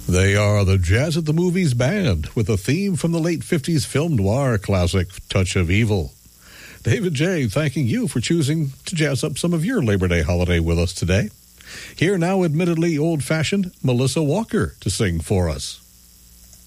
They are the Jazz at the Movies Band with a theme from the late 50s film noir classic Touch of Evil. David J. thanking you for choosing to jazz up some of your Labor Day holiday with us today. Here now, admittedly old-fashioned, Melissa Walker to sing for us.